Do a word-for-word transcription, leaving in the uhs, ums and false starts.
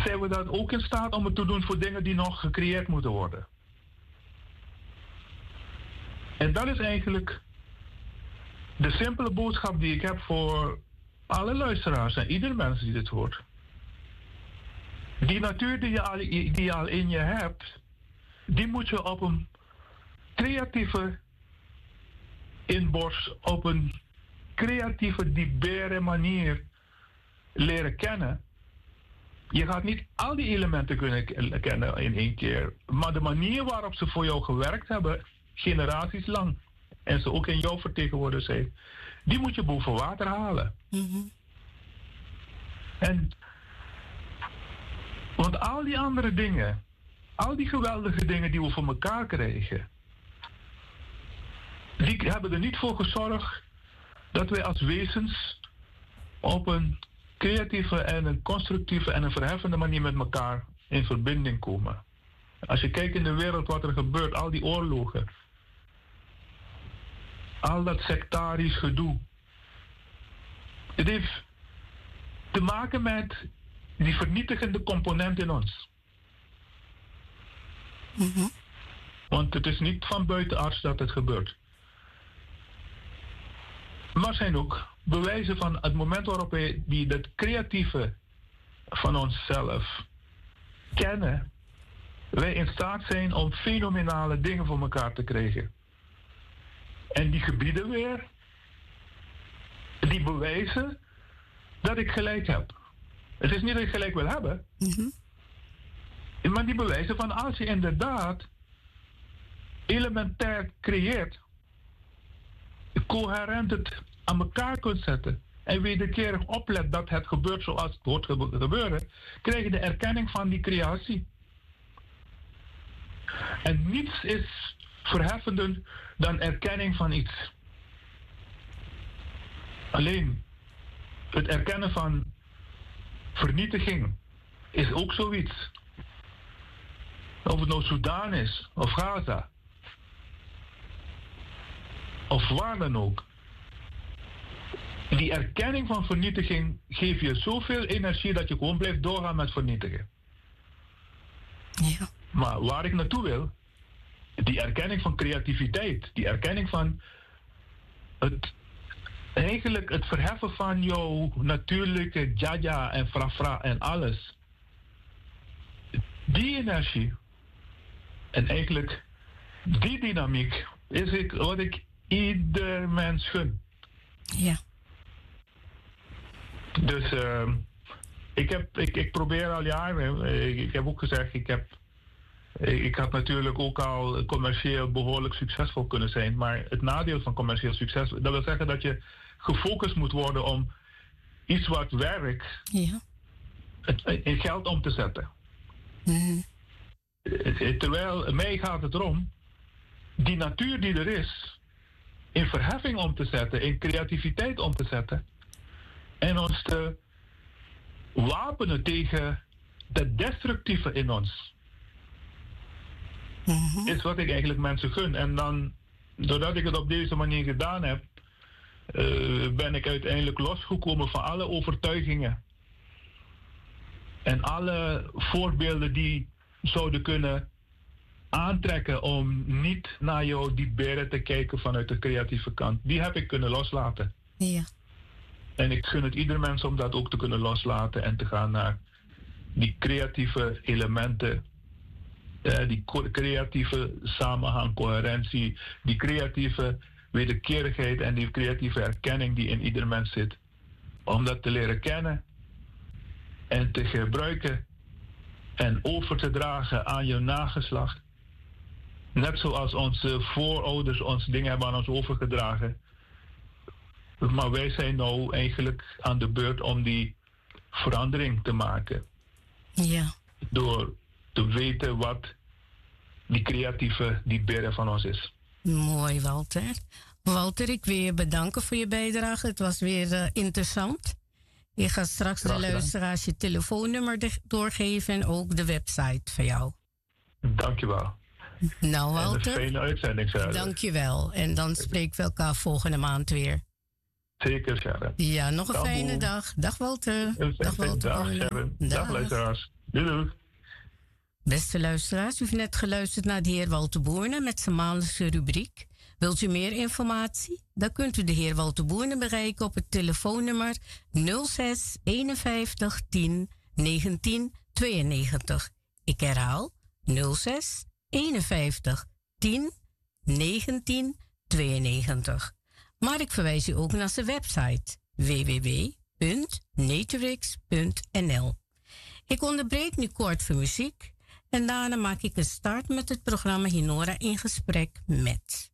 zijn we dan ook in staat om het te doen voor dingen die nog gecreëerd moeten worden. En dat is eigenlijk de simpele boodschap die ik heb voor alle luisteraars en ieder mens die dit hoort. Die natuur die je al, die je al in je hebt, die moet je op een creatieve inborst, op een creatieve, dierbare manier leren kennen. Je gaat niet al die elementen kunnen kennen in één keer, maar de manier waarop ze voor jou gewerkt hebben, generaties lang, en ze ook in jou vertegenwoordigd zijn, die moet je boven water halen. Mm-hmm. En, want al die andere dingen, al die geweldige dingen die we voor elkaar krijgen, die hebben er niet voor gezorgd dat wij als wezens op een creatieve en een constructieve en een verheffende manier met elkaar in verbinding komen. Als je kijkt in de wereld wat er gebeurt, al die oorlogen, al dat sectarisch gedoe, het heeft te maken met die vernietigende component in ons. Mm-hmm. Want het is niet van buitenarts dat het gebeurt. Maar er zijn ook bewijzen van het moment waarop wij die, dat creatieve van onszelf kennen, wij in staat zijn om fenomenale dingen voor elkaar te krijgen. En die gebieden weer, die bewijzen dat ik gelijk heb. Het is niet dat ik gelijk wil hebben, Mm-hmm. maar die bewijzen van als je inderdaad elementair creëert, coherent het aan elkaar kunt zetten en wederkerig oplet dat het gebeurt zoals het hoort te gebeuren, krijg je de erkenning van die creatie. En niets is verheffender dan erkenning van iets. Alleen het erkennen van vernietiging is ook zoiets. Of het nou Sudan is, of Gaza, of waar dan ook. Die erkenning van vernietiging geeft je zoveel energie dat je gewoon blijft doorgaan met vernietigen. Ja. Maar waar ik naartoe wil, die erkenning van creativiteit, die erkenning van het, eigenlijk het verheffen van jouw natuurlijke jaja en frafra en alles. Die energie en eigenlijk die dynamiek is ik, wat ik ieder mens gun. Ja. Dus uh, ik, heb, ik, ik probeer al jaren, ik, ik heb ook gezegd, ik, heb, ik had natuurlijk ook al commercieel behoorlijk succesvol kunnen zijn, maar het nadeel van commercieel succes, dat wil zeggen dat je gefocust moet worden om iets wat werkt, Ja. in geld om te zetten. Mm-hmm. Terwijl mij gaat het erom, die natuur die er is, in verheffing om te zetten, in creativiteit om te zetten. En ons te wapenen tegen het destructieve in ons. Mm-hmm. Is wat ik eigenlijk mensen gun. En dan, doordat ik het op deze manier gedaan heb, uh, ben ik uiteindelijk losgekomen van alle overtuigingen. En alle voorbeelden die zouden kunnen aantrekken om niet naar jouw diepberen te kijken vanuit de creatieve kant. Die heb ik kunnen loslaten. Ja. En ik gun het ieder mens om dat ook te kunnen loslaten en te gaan naar die creatieve elementen, eh, die creatieve samenhang, coherentie, die creatieve wederkerigheid en die creatieve erkenning die in ieder mens zit. Om dat te leren kennen en te gebruiken en over te dragen aan je nageslacht. Net zoals onze voorouders ons dingen hebben aan ons overgedragen. Maar wij zijn nou eigenlijk aan de beurt om die verandering te maken. Ja. Door te weten wat die creatieve, die beren van ons is. Mooi, Walter. Walter, ik wil je bedanken voor je bijdrage. Het was weer uh, interessant. Je gaat straks de luisteraars je telefoonnummer de- doorgeven en ook de website van jou. Dankjewel. Nou, Walter. En een fijne uitzending, Sharon. Dankjewel. En dan spreken we elkaar volgende maand weer. Zeker, Sharon. Ja, nog een dag, fijne boe. dag. Dag, Walter. Een Dag, Walter. dag, Sharon. Dag, Dag. luisteraars. Doei, doei. Beste luisteraars, u heeft net geluisterd naar de heer Walter Boerne met zijn maandelijkse rubriek. Wilt u meer informatie? Dan kunt u de heer Walter Boerne bereiken op het telefoonnummer nul zes eenenvijftig tien negentien tweeënnegentig. Ik herhaal nul zes eenenvijftig tien negentien tweeënnegentig. Maar ik verwijs u ook naar zijn website w w w punt naturix punt n l. Ik onderbreek nu kort voor muziek en daarna maak ik een start met het programma Hinora in gesprek met.